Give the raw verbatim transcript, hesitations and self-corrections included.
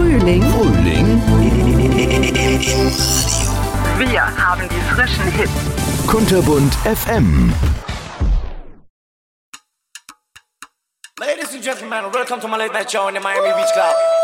Frühling. Frühling. Wir haben die frischen Hits. Kunterbunt F M. Ladies and gentlemen, welcome to my late night show in the Miami Beach Club.